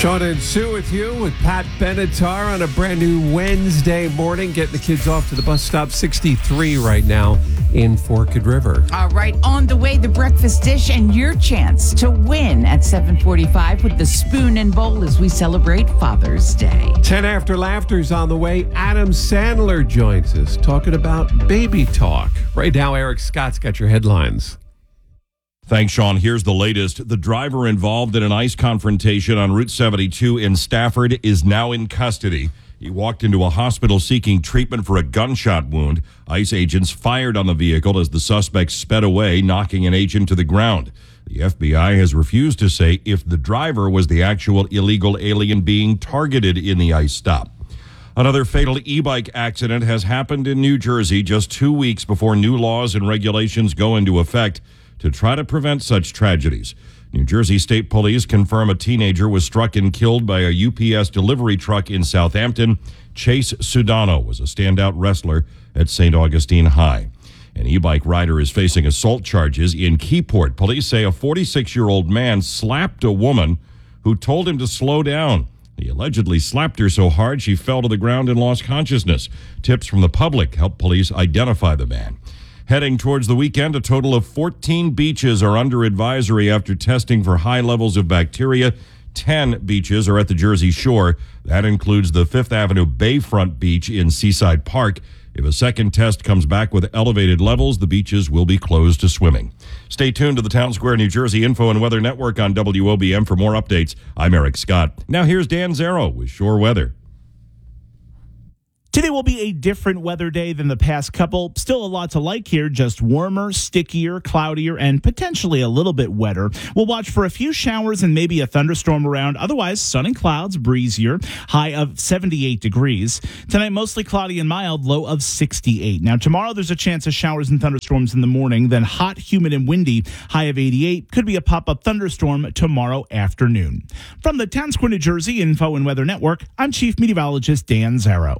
Sean and Sue with you with Pat Benatar on a brand new Wednesday morning, getting the kids off to the bus stop. 63 right now in Forked River. All right, on the way, the breakfast dish and your chance to win at 7:45 with the spoon and bowl as we celebrate Father's Day. 10 after laughter's on the way. Adam Sandler joins us talking about baby talk. Right now, Eric Scott's got your headlines. Thanks, Sean. Here's the latest. The driver involved in an ICE confrontation on Route 72 in Stafford is now in custody. He walked into a hospital seeking treatment for a gunshot wound. ICE agents fired on the vehicle as the suspect sped away, knocking an agent to the ground. The FBI has refused to say if the driver was the actual illegal alien being targeted in the ICE stop. Another fatal e-bike accident has happened in New Jersey just 2 weeks before new laws and regulations go into effect to try to prevent such tragedies. New Jersey State Police confirm a teenager was struck and killed by a UPS delivery truck in Southampton. Chase Sudano was a standout wrestler at St. Augustine High. An e-bike rider is facing assault charges in Keyport. Police say a 46-year-old man slapped a woman who told him to slow down. He allegedly slapped her so hard she fell to the ground and lost consciousness. Tips from the public help police identify the man. Heading towards the weekend, a total of 14 beaches are under advisory after testing for high levels of bacteria. 10 beaches are at the Jersey Shore. That includes the Fifth Avenue Bayfront Beach in Seaside Park. If a second test comes back with elevated levels, the beaches will be closed to swimming. Stay tuned to the Town Square, New Jersey Info and Weather Network on WOBM for more updates. I'm Eric Scott. Now here's Dan Zero with Shore Weather. Today will be a different weather day than the past couple. Still a lot to like here, just warmer, stickier, cloudier, and potentially a little bit wetter. We'll watch for a few showers and maybe a thunderstorm around. Otherwise, sun and clouds, breezier, high of 78 degrees. Tonight, mostly cloudy and mild, low of 68. Now, tomorrow, there's a chance of showers and thunderstorms in the morning, then hot, humid, and windy, high of 88. Could be a pop-up thunderstorm tomorrow afternoon. From the Town Square, New Jersey Info and Weather Network, I'm Chief Meteorologist Dan Zaro.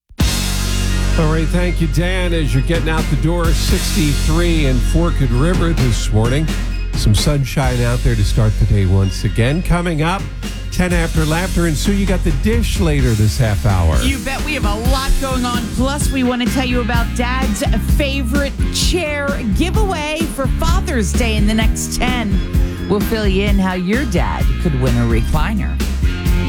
All right, thank you, Dan. As you're getting out the door, 63 in Forked River this morning. Some sunshine out there to start the day once again. Coming up, 10 after laughter. And Sue, you got the dish later this half hour. You bet. We have a lot going on. Plus, we want to tell you about Dad's favorite chair giveaway for Father's Day in the next 10. We'll fill you in how your dad could win a recliner.